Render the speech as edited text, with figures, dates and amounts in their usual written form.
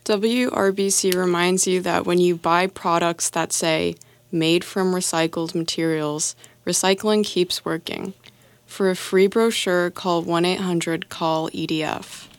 WRBC reminds you that when you buy products that say, made from recycled materials, recycling keeps working. For a free brochure, call 1-800-CALL-EDF.